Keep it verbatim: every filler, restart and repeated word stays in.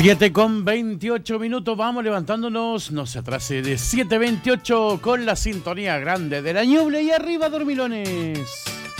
siete con veintiocho minutos, vamos levantándonos, no se atrase de siete veintiocho con la sintonía grande de la Ñuble y arriba Dormilones.